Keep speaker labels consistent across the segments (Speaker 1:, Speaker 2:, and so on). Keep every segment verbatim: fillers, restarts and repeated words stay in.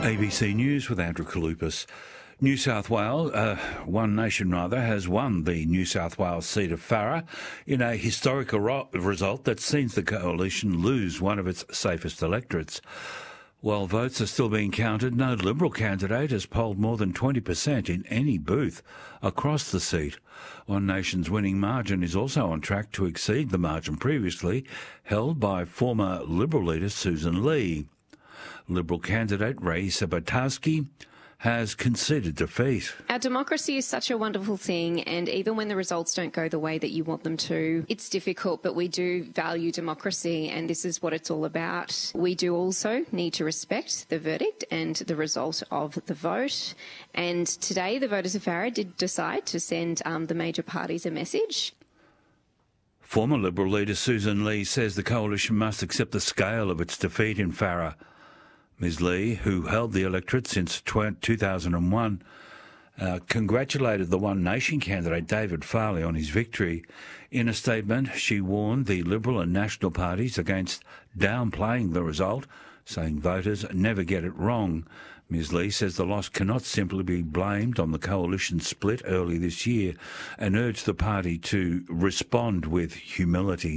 Speaker 1: A B C News with Andrew Kalupas. New South Wales, uh, One Nation rather, has won the New South Wales seat of Farrer in a historical ro- result that sees the coalition lose one of its safest electorates. While votes are still being counted, no Liberal candidate has polled more than twenty percent in any booth across the seat. One Nation's winning margin is also on track to exceed the margin previously held by former Liberal leader Susan Lee. Liberal candidate Raisa Bartowski has conceded defeat.
Speaker 2: Our democracy is such a wonderful thing, and even when the results don't go the way that you want them to, it's difficult, but we do value democracy, and this is what it's all about. We do also need to respect the verdict and the result of the vote, and today the voters of Farrer did decide to send um, the major parties a message.
Speaker 1: Former Liberal leader Susan Lee says the coalition must accept the scale of its defeat in Farrer. Ms Lee, who held the electorate since two thousand one, uh, congratulated the One Nation candidate David Farley on his victory. In a statement, she warned the Liberal and National parties against downplaying the result, saying voters never get it wrong. Ms Lee says the loss cannot simply be blamed on the coalition split early this year and urged the party to respond with humility.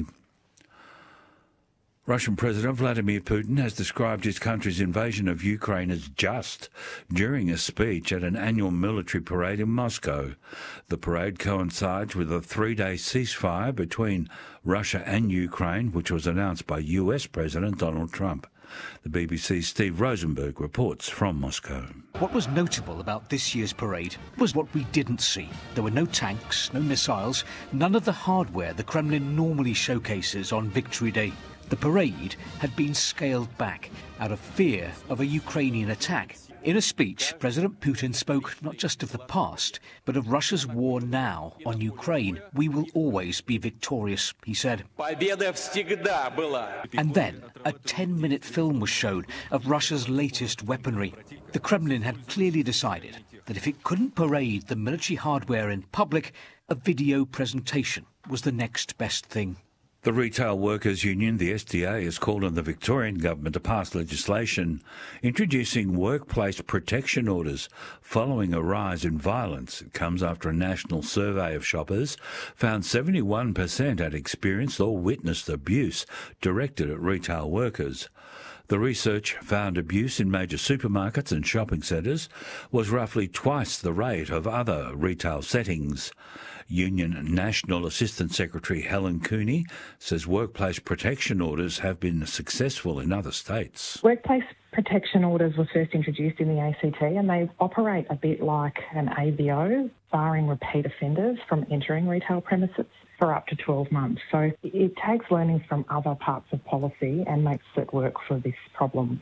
Speaker 1: Russian President Vladimir Putin has described his country's invasion of Ukraine as just during a speech at an annual military parade in Moscow. The parade coincides with a three-day ceasefire between Russia and Ukraine, which was announced by U S President Donald Trump. The B B C's Steve Rosenberg reports from Moscow.
Speaker 3: What was notable about this year's parade was what we didn't see. There were no tanks, no missiles, none of the hardware the Kremlin normally showcases on Victory Day. The parade had been scaled back out of fear of a Ukrainian attack. In a speech, President Putin spoke not just of the past, but of Russia's war now on Ukraine. We will always be victorious, he said. And then a ten-minute film was shown of Russia's latest weaponry. The Kremlin had clearly decided that if it couldn't parade the military hardware in public, a video presentation was the next best thing.
Speaker 1: The Retail Workers Union, the S D A, has called on the Victorian Government to pass legislation introducing workplace protection orders following a rise in violence. It comes after a national survey of shoppers found seventy-one percent had experienced or witnessed abuse directed at retail workers. The research found abuse in major supermarkets and shopping centres was roughly twice the rate of other retail settings. Union National Assistant Secretary Helen Cooney says workplace protection orders have been successful in other states.
Speaker 4: Workplace protection orders were first introduced in the A C T and they operate a bit like an A B O, barring repeat offenders from entering retail premises for up to twelve months. So it takes learnings from other parts of policy and makes it work for this problem.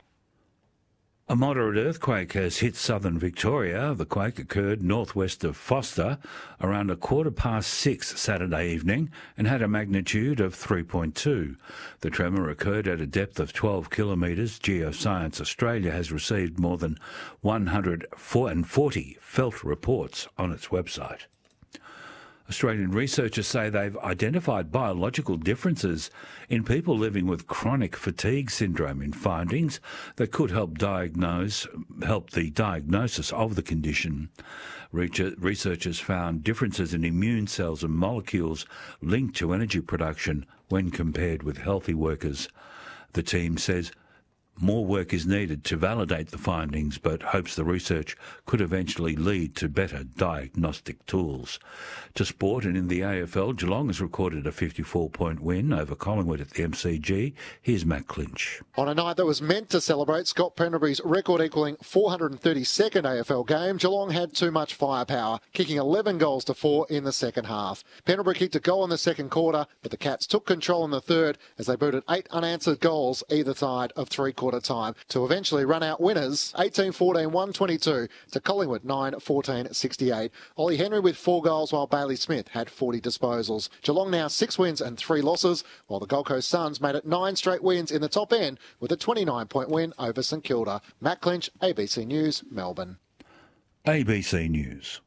Speaker 1: A moderate earthquake has hit southern Victoria. The quake occurred northwest of Foster around a quarter past six Saturday evening and had a magnitude of three point two. The tremor occurred at a depth of twelve kilometres. Geoscience Australia has received more than one hundred forty felt reports on its website. Australian researchers say they've identified biological differences in people living with chronic fatigue syndrome in findings that could help diagnose, help the diagnosis of the condition. Researchers found differences in immune cells and molecules linked to energy production when compared with healthy workers. The team says more work is needed to validate the findings, but hopes the research could eventually lead to better diagnostic tools. To sport, and in the A F L, Geelong has recorded a fifty-four point win over Collingwood at the M C G. Here's Matt Clinch.
Speaker 5: On a night that was meant to celebrate Scott Pendlebury's record-equalling four hundred thirty-second A F L game, Geelong had too much firepower, kicking eleven goals to four in the second half. Pendlebury kicked a goal in the second quarter, but the Cats took control in the third as they booted eight unanswered goals either side of three-quarter time to eventually run out winners eighteen fourteen one twenty-two to Collingwood nine fourteen sixty-eight. Ollie Henry with four goals while Bailey Smith had forty disposals. Geelong now six wins and three losses, while the Gold Coast Suns made it nine straight wins in the top end with a twenty-nine point win over St Kilda. Matt Clinch, A B C News, Melbourne.
Speaker 1: A B C News.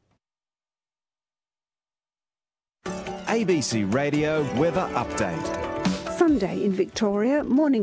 Speaker 6: A B C Radio Weather Update.
Speaker 7: Sunday in Victoria, morning